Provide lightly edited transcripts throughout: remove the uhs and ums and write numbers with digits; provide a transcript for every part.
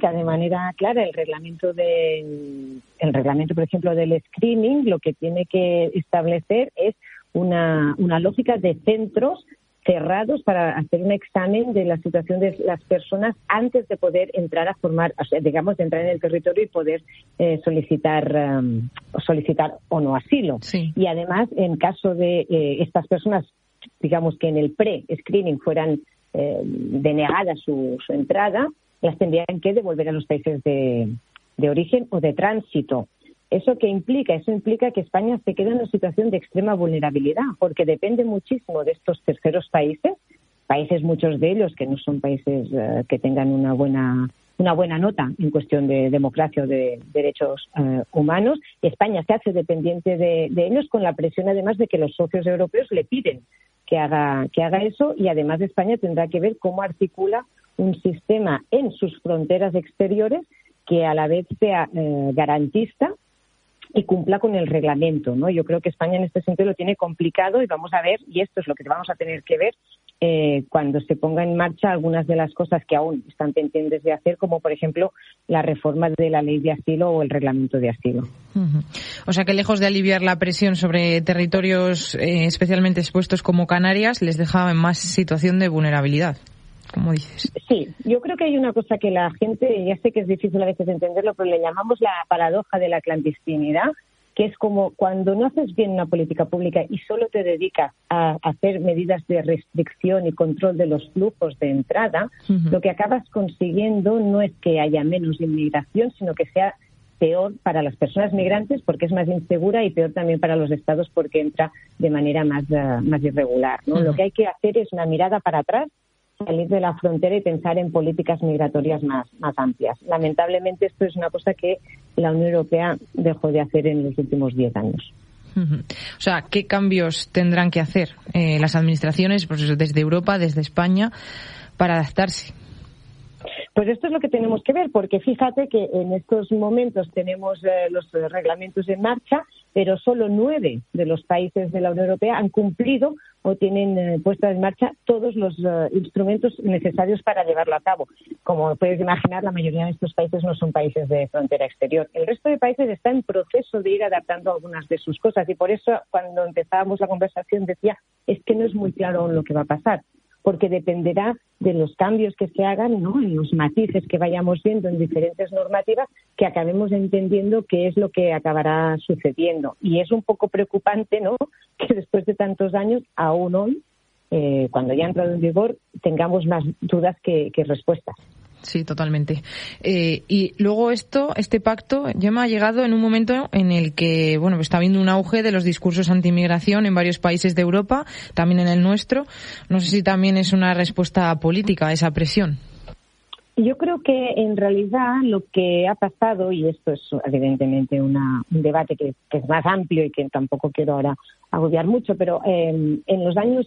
indica de manera clara el reglamento, por ejemplo, del screening. Lo que tiene que establecer es una lógica de centros cerrados para hacer un examen de la situación de las personas antes de poder entrar a formar, o sea, digamos, de entrar en el territorio y poder solicitar o no asilo. Sí. Y además, en caso de estas personas, digamos que en el pre-screening fueran denegada su entrada, las tendrían que devolver a los países de origen o de tránsito. ¿Eso qué implica? Eso implica que España se queda en una situación de extrema vulnerabilidad, porque depende muchísimo de estos terceros países, muchos de ellos que no son países que tengan una buena nota en cuestión de democracia o de derechos humanos. España se hace dependiente de ellos, con la presión además de que los socios europeos le piden que haga eso, y además España tendrá que ver cómo articula un sistema en sus fronteras exteriores que a la vez sea garantista y cumpla con el reglamento, ¿no? Yo creo que España en este sentido lo tiene complicado, y vamos a ver, y esto es lo que vamos a tener que ver cuando se ponga en marcha algunas de las cosas que aún están pendientes de hacer, como por ejemplo la reforma de la ley de asilo o el reglamento de asilo. Uh-huh. O sea que lejos de aliviar la presión sobre territorios especialmente expuestos como Canarias, les deja en más situación de vulnerabilidad, como dices. Sí, yo creo que hay una cosa que la gente, ya sé que es difícil a veces entenderlo, pero le llamamos la paradoja de la clandestinidad, que es como cuando no haces bien una política pública y solo te dedicas a hacer medidas de restricción y control de los flujos de entrada, uh-huh. Lo que acabas consiguiendo no es que haya menos inmigración, sino que sea peor para las personas migrantes porque es más insegura, y peor también para los estados porque entra de manera más irregular, ¿no? Uh-huh. Lo que hay que hacer es una mirada para atrás, salir de la frontera y pensar en políticas migratorias más amplias. Lamentablemente esto es una cosa que la Unión Europea dejó de hacer en los últimos 10 años. Uh-huh. O sea, ¿qué cambios tendrán que hacer las administraciones, pues eso, desde Europa, desde España, para adaptarse? Pues esto es lo que tenemos que ver, porque fíjate que en estos momentos tenemos los reglamentos en marcha, pero solo 9 de los países de la Unión Europea han cumplido o tienen puestos en marcha todos los instrumentos necesarios para llevarlo a cabo. Como puedes imaginar, la mayoría de estos países no son países de frontera exterior. El resto de países está en proceso de ir adaptando algunas de sus cosas, y por eso cuando empezábamos la conversación decía, es que no es muy claro aún lo que va a pasar, porque dependerá de los cambios que se hagan, ¿no?, en los matices que vayamos viendo en diferentes normativas, que acabemos entendiendo qué es lo que acabará sucediendo. Y es un poco preocupante, ¿no?, que después de tantos años, aún hoy, cuando ya ha entrado en vigor, tengamos más dudas que respuestas. Sí, totalmente. Y luego este pacto, Gemma, ha llegado en un momento en el que, bueno, está habiendo un auge de los discursos anti-inmigración en varios países de Europa, también en el nuestro. No sé si también es una respuesta política a esa presión. Yo creo que en realidad lo que ha pasado, y esto es evidentemente un debate que es más amplio y que tampoco quiero ahora agobiar mucho, pero en los años...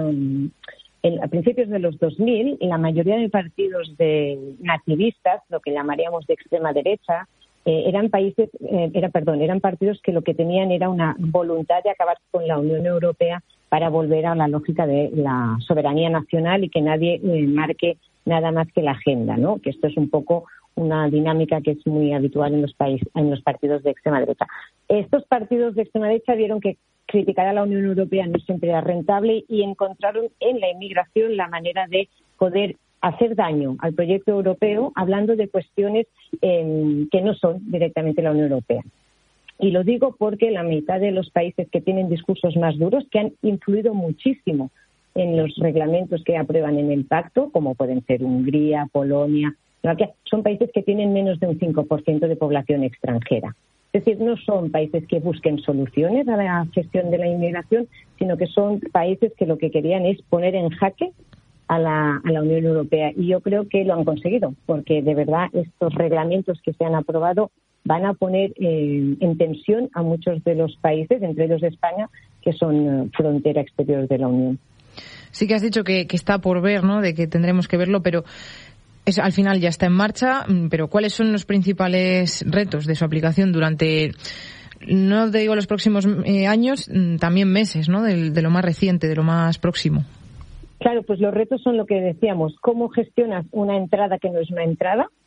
a principios de los 2000, la mayoría de partidos de nativistas, lo que llamaríamos de extrema derecha, eran partidos que lo que tenían era una voluntad de acabar con la Unión Europea para volver a la lógica de la soberanía nacional y que nadie marque nada más que la agenda, ¿no? Que esto es un poco una dinámica que es muy habitual en los partidos de extrema derecha. Estos partidos de extrema derecha vieron que criticar a la Unión Europea no siempre era rentable y encontraron en la inmigración la manera de poder hacer daño al proyecto europeo hablando de cuestiones que no son directamente la Unión Europea. Y lo digo porque la mitad de los países que tienen discursos más duros, que han influido muchísimo en los reglamentos que aprueban en el pacto, como pueden ser Hungría, Polonia, son países que tienen menos de un 5% de población extranjera. Es decir, no son países que busquen soluciones a la gestión de la inmigración, sino que son países que lo que querían es poner en jaque a la Unión Europea. Y yo creo que lo han conseguido, porque de verdad estos reglamentos que se han aprobado van a poner en tensión a muchos de los países, entre ellos España, que son frontera exterior de la Unión. Sí que has dicho que está por ver, ¿no?, de que tendremos que verlo, pero... al final ya está en marcha, pero ¿cuáles son los principales retos de su aplicación durante, no te digo los próximos años, también meses, ¿no?, de lo más reciente, de lo más próximo? Claro, pues los retos son lo que decíamos, cómo gestionas una entrada que no es una entrada,